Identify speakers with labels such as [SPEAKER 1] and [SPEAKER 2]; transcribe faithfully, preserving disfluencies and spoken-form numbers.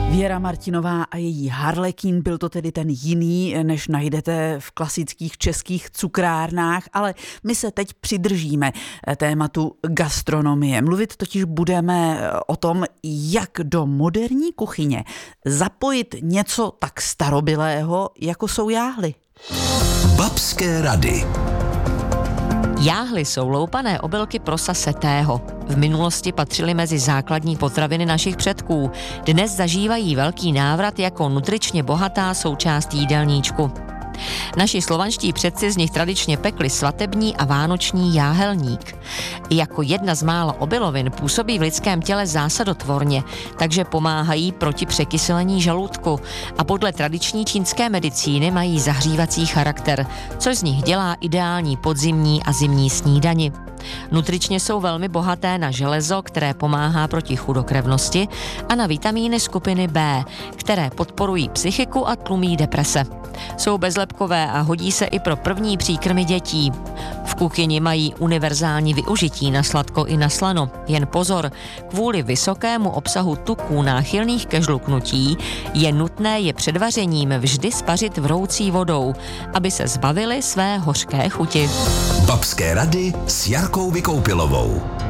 [SPEAKER 1] Věra Martinová a její Harlekin, byl to tedy ten jiný, než najdete v klasických českých cukrárnách, ale my se teď přidržíme tématu gastronomie. Mluvit totiž budeme o tom, jak do moderní kuchyně zapojit něco tak starobylého, jako jsou jáhly.
[SPEAKER 2] Babské rady.
[SPEAKER 3] Jáhly jsou loupané obilky prsa setého. V minulosti patřily mezi základní potraviny našich předků. Dnes zažívají velký návrat jako nutričně bohatá součást jídelníčku. Naši slovanští předci z nich tradičně pekli svatební a vánoční jáhelník. Jako jedna z mála obilovin působí v lidském těle zásadotvorně, takže pomáhají proti překyselení žaludku a podle tradiční čínské medicíny mají zahřívací charakter, což z nich dělá ideální podzimní a zimní snídani. Nutričně jsou velmi bohaté na železo, které pomáhá proti chudokrevnosti, a na vitamíny skupiny B, které podporují psychiku a tlumí deprese. Jsou bezlepkové a hodí se i pro první příkrmy dětí. V kuchyni mají univerzální využití na sladko i na slano. Jen pozor, kvůli vysokému obsahu tuků náchylných ke žluknutí je nutné je před vařením vždy spařit vroucí vodou, aby se zbavili své hořké chuti.
[SPEAKER 2] Babské rady s Jarkou Vykoupilovou.